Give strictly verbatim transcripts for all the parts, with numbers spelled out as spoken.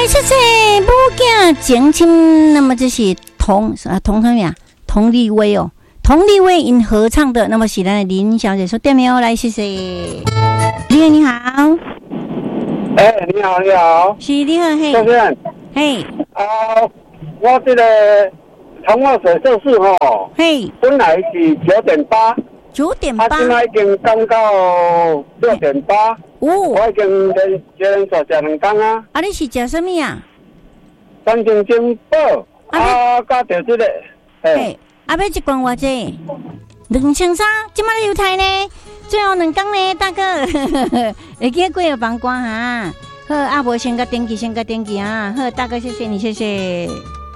谢谢母囝情亲，那么这是童啊童什么呀？童立威哦，童立威因合唱的，那么是咱的林小姐说对没有？来，谢谢。你好，你好。 哎、欸，你好，你好。 是你好，嘿。 先生。 嘿。 啊，我这个通话手术室吼， 嘿， 本来是九点八。 九点八， 啊，现在已经降到六点八。哦，我已经连连续食两天啊。 啊，你是食什么啊？ 三千金宝，啊，加着这个， 嘿，啊，要一罐偌济？两千三，即摆咧犹太呢？最后两天呢，大哥，会记过有帮关哈。好，啊，无先甲登记，先甲登记啊。好，大哥，谢谢你，谢谢。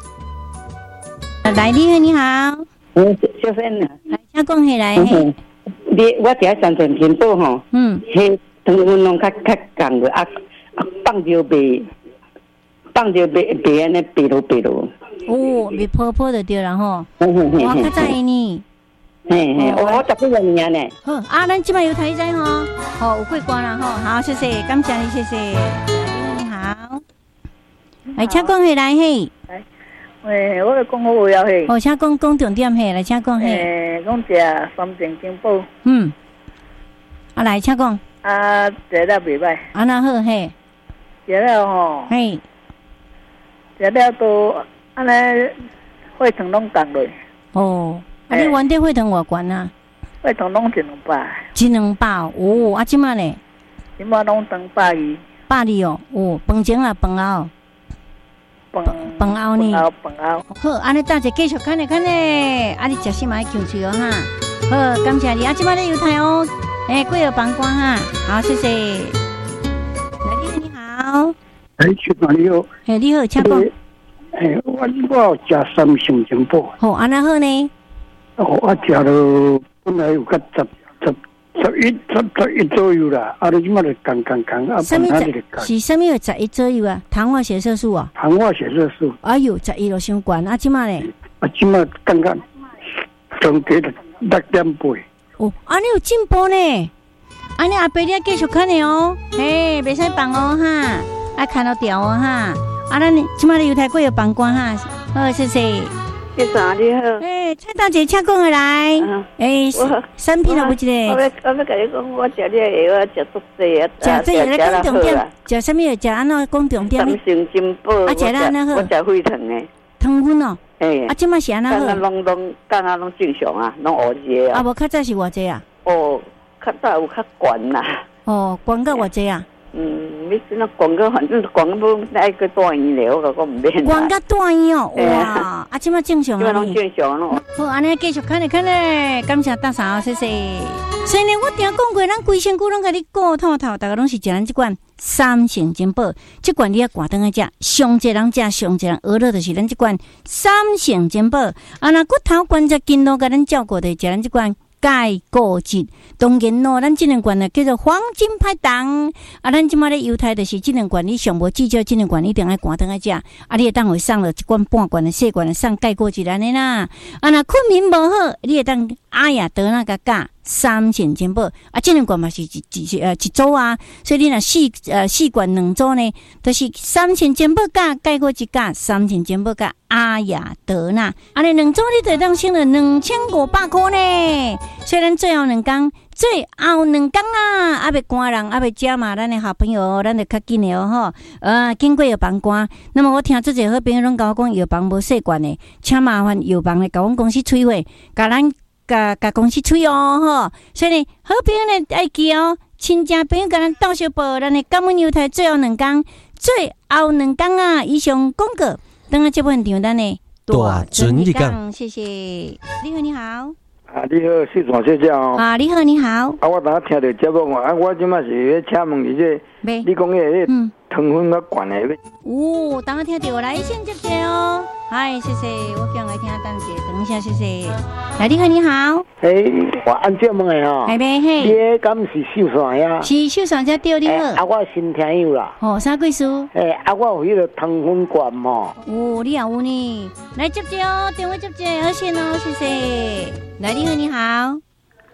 来，你好，你好。 嗯，小芬啊， 来，请讲起来。嘿， 你我食三全天宝吼， 嗯， 迄糖分拢较较降个啊，放着袂，放着袂袂安尼白落白落。 哦，袂泡泡就对了吼。我较早呢。 嘿嘿，我我十几个年呢。 好，啊，咱即摆有台仔吼，好有过关了吼，好，谢谢，感谢你，谢谢。你好，来，请讲起来嘿。 诶，我讲好话啊嘿。 哦，请讲讲重点嘿，来，请讲嘿。 诶，讲食三全金宝。 嗯。啊，来，请讲。 啊，食了袂歹。 啊，那好嘿。 食了吼。 嘿。 食了都安尼血糖拢降落。 哦。啊，你原底血糖偌悬啊？ 血糖拢一两百。 一两百哦，啊，即摆呢？ 即摆拢两百二。 百二哦，哦，饭前啊，饭后。 饭饭后呢？ 饭后饭后。 好，安尼大家继续看咧看咧，啊，你食什么爱求水哦哈。好，感谢你啊，即摆咧犹太哦，诶，贵有帮关哈，好，谢谢。来，你好，你好。 哎，徐哥你好。 诶，你好，请讲。 诶，我我食三成金宝。 好，安那好呢？ 哦，我食了本来有个十十十一十十一左右啦，啊，你即马就降降降，啊， 什么是什么十一左右啊？糖化血色素啊？ 糖化血色素。 哎呦，十一就伤悬，啊，即马咧？ 啊，即马刚刚上加六点八。 哦，安尼有进步呢。安尼阿伯你要继续看的哦，嘿，袂使放哦哈，爱看到调哦哈。啊，咱即马咧犹太贵有帮关哈，好，谢谢。 先生你好， 诶，蔡大姐，请讲下来。诶，产品有无一个？ 我要我要甲你讲，我食了药，我食足济啊。 食这个讲重点，食什么药？食安怎讲重点？ 三成金宝。啊， 食了安怎好？ 我食血糖诶。 糖分哦。 诶。 啊，即摆是安怎好？ 刚刚拢拢，刚刚拢正常啊，拢乌济啊。 啊，无较早是偌济啊？ 哦，较早有较悬啦。 哦，悬到偌济啊？ 嗯，你那广告反正广告那个大医疗，我讲唔免。 广告大医哦，哇！啊，即马正常啊。即马拢正常咯。 好，安尼继续看咧看咧，感谢大嫂，谢谢。虽然我听讲过，咱规身躯拢甲你顾透透，大家拢是食咱即款三成金宝，即款你要挂灯去食，上济人食，上济人娱乐就是咱即款三成金宝。啊，那骨头关节筋络甲咱照顾的，食咱即款。钙固质，当然咯，咱这两罐呢叫做黄金拍档。啊，咱即马咧犹太的是这两罐，你上无至少这两罐一定爱关灯来食。啊，你会当会送了一罐半罐的细罐的送钙固质安尼啦。啊，若困眠无好，你会当阿雅得那个钙三成金宝。啊，这两罐嘛是一一呃一组啊，所以你若四呃四罐两组呢，都、就是三成金宝钙钙固质钙三成金宝钙阿雅得那。啊，你两组你就会当省了两千五百块呢。虽然最后两天，最后两天啦，还袂关人，还袂食嘛，咱的好朋友，咱就较紧的哦吼。呃，经过药房关，那么我听做者好朋友拢甲我讲，药房无细罐的，请麻烦药房来甲阮公司催货，甲咱甲甲公司催哦吼。所以呢，好朋友呢爱记哦，亲戚朋友甲咱斗小报，咱的感恩犹太最后两天，最后两天啊，以上广告，等下这部分场咱的大准一讲， 谢谢，你好，你好。 啊，你好，四川小姐哦。 啊，你好，你好。 啊，我当听到节目啊，我即马是要请问你这，你讲迄个糖分较悬的。 哦，当我听到来先接接哦。嗨，谢谢，我叫来听等者，等一下，谢谢。来，你好，你好。 嘿，我按这问的吼。 系咩嘿？ 你敢是秀山呀？ 是秀山才对，你好。 啊，我新听友啦。 哦，啥贵数？ 诶，啊，我有迄个糖分悬嘛。 哦，你也有呢。来接接哦，电话接接，好先哦，谢谢。来，你好，你好。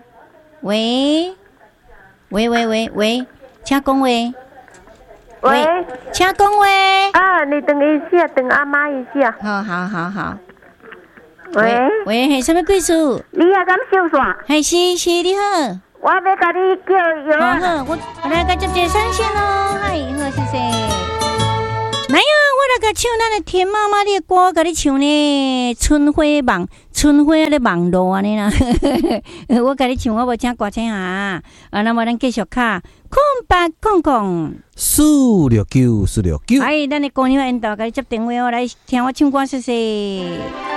喂，喂喂喂喂，请讲喂。 喂请讲话。 啊，你等一下，等阿妈一下。 好好好好。 喂喂，系什么贵叔？ 你也敢收线？ 系是是，你好。 我要甲你叫药。 好好，我我来甲接接三线咯。嗨，好，谢谢。来呀，我来甲唱咱的田妈妈的歌，甲你唱呢。春花梦，春花咧梦露安尼啦。我甲你唱，我无请歌星啊。啊，那么咱继续卡空白空空。 四六九四六九。 哎，咱的姑娘引导甲你接电话，我来听我唱歌，谢谢。